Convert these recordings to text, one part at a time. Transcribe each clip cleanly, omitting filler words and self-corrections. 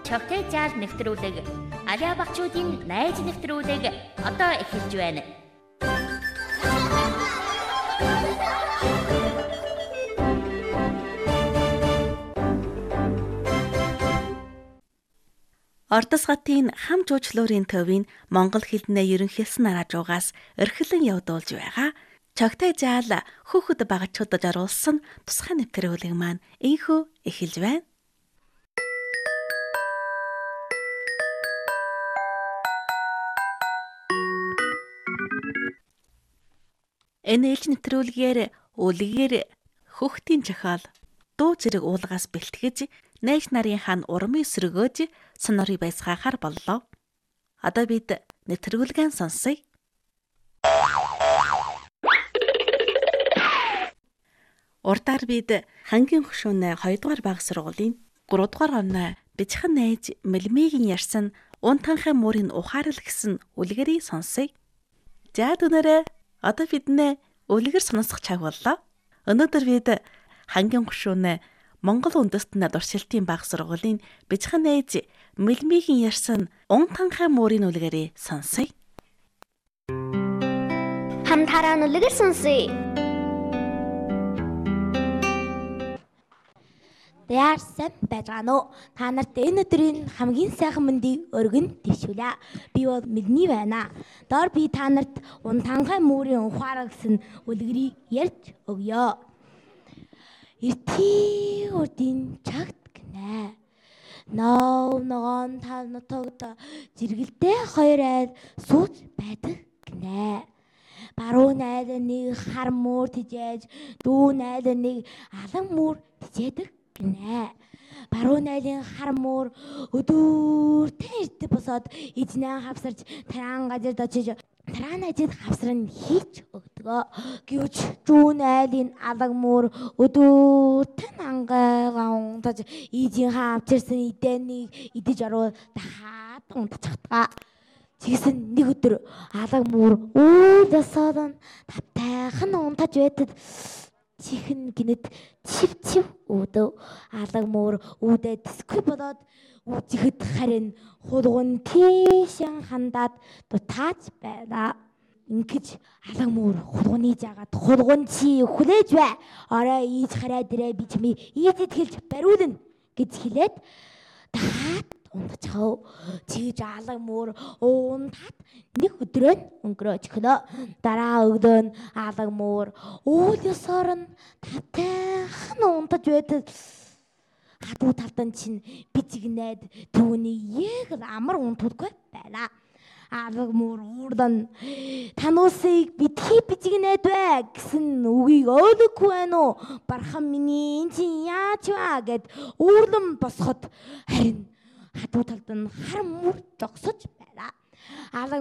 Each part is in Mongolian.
Чогтэй жаал нэвтрүүлэг Алиа багчуудын найз нэвтрүүлэг одоо эхэлж байна. Ордос хотын хам жуучлуурын төвийн монгол хэлнээ ерөнхийлсэн нараажуугаас эрхлэн явуулж байгаа Чогтэй жаал хүүхэд багчуудад оруулсан тусгай нэвтрүүлэг маань ийхүү эхэлж байна. Энэ ээлж нэвтрүүлгээр үлгээр хүүхдийн жохиол дуу зэрэг уулгаас бэлтгэж нээж нарын хан урмыг сөргөөж сонорыг байсгаахаар боллоо. Одоо бид нэвтрүүлгэн сонсъё. Урдаар бид хамгийн хөшөөнэ 2 дугаар баг сургуулийн 3 дугаар оноо бичхэн найз Мэлмигийн ярьсан унтанхай мөрийн ухаарал гэсэн үлгэрийг сонсъё. За дүнээрээ одоо биднээ үлгэр сонсох цаг боллоо. Өнөөдөр бид хамгийн хөшөөнэ Монгол үндэстэн дуршилтын баг сургуулийн бичхэн найз Мэлмигийн ярьсан унтанхай мөрийн үлгэрийг сонсъё. Хамтараа үлгэр сонсъё. Яар сайн байгаано уу? Та нарт энэ өдрийн хамгийн сайхан мэндийг өргөн дэвшүүлье. Би бол Мэлми байна. Доор би та нарт унтанхай мөрийн ухаарал гэсэн үлгэрийг ярьж өгье. Эртний урдын чагт гинэ. Ногоон та нутагт зэрэгэлдээ 2 айл сууж байдаг гинэ. Баруун айл нэг хар мөр тижээж, дүүн айл нэг алан мөр тижээдэг гинэ. Баруун айлын хар мөр өдөртөө ирд босоод эзнээ хавсарч тараан газарт очиж тараан ажид хавсран хийж өгдөг. Гэвч дүүн айлын алан мөр өдөртөө ангайгаа унтаж эзэн хавчирсан эдэнийг идэж орвол дахиад унтчихдаг. Тэгсэн нэг өдөр алан мөр үйл ёсоор тавтайхан унтаж байтад чихэн гинэт чив өөдөө алан мөр үүдээ тэсгүй болоод үжихэд харин хулгун тийшэн хандаад дутаач байна. Ингэж алан мөр хулгуны жагаад хулгун чи хүлээж бай. Орой ийж хараад ирээ би чамийг ийж идэлж бариулна гэж хэлээд дахиад унтчихав. Чиж алан мөр унтаад нэг өдрөө өнгөрөөж гэнэ. Дараа өглөө нь алан мөр үйл ёсоор нь тавтайхан унтаж байдаг. Хадуу талдан чинь бичигнээд түүний яг амар унтдаггүй байна. Алан мөр уурдан тануусыг битгий бичигнээд бай гэсэн үгийг ойлгохгүй байна уу? Бархан миний эн чинь яаж вэ гэд уурлан босоход харин хадуу талд нь хар мөр зогсож байна. Алан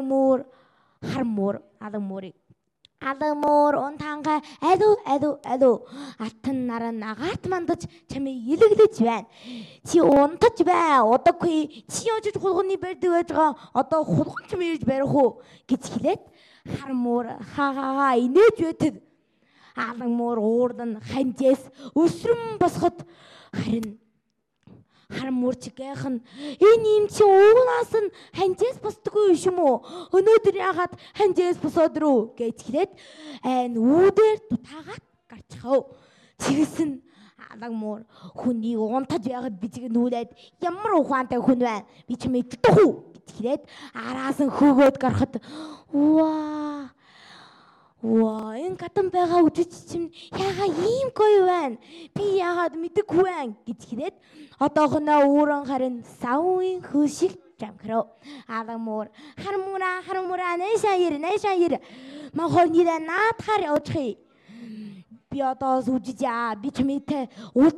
мөр унтанхай алуу алтан наран агаарт мандаж чамыг илэглэж байна. Чи унтаж бай. Удаагүй чи очиж хулгуны барьдаг байж байгаа. Одоо хулгун чамыг ирж барих уу гэж хэлээд хар мөр хаа инээж байтад алан мөр уурдан ханжээс өсрөн босоход харин хар мөрчгийнх нь энэ юм чи уунаас нь ханжээс босдоггүй юм уу? Өнөөдөр яагаад ханжээс босоод руу гэж хэлээд айн үүдээр дутаагаад гарчихав. Чигсэн алан мөр хүний унтаж байгаад бичиг нүүлээд ямар ухаантай хүн байна? Би чимээ дутах уу гэж хэлээд араас нь хөөгөөд гарахад Ваа энэ гадан байгаа үжиж чинь яага ийм гоё байна. Би яагаад мэдэггүй байна гэж хэлээд одоохоно өөрөн харин савын хөшиг жамхрав. Алан мөр хар мура нэшаа ир. Махор нэрэ наатахаар явчих. Би одоо үжиж би чимээтэй